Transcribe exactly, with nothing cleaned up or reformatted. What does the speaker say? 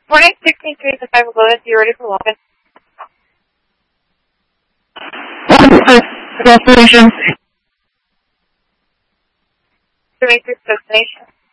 Morning, sixteen three to five Lotus. You ready for login? Destination. To make this destination.